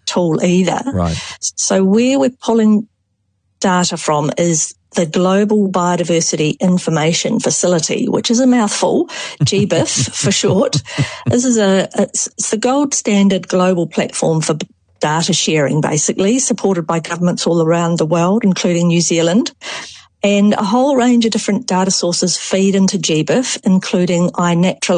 tool either. Right. So where we're pulling data from is the Global Biodiversity Information Facility, which is a mouthful, GBIF for short. This is it's the gold standard global platform for data sharing, basically, supported by governments all around the world, including New Zealand. And a whole range of different data sources feed into GBIF, including iNaturalist,